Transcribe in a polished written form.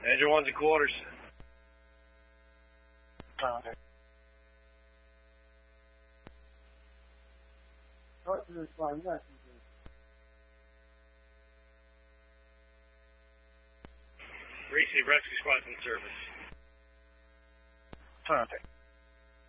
Angel 1's in quarters. Contact. Receive rescue squad's in service. Contact.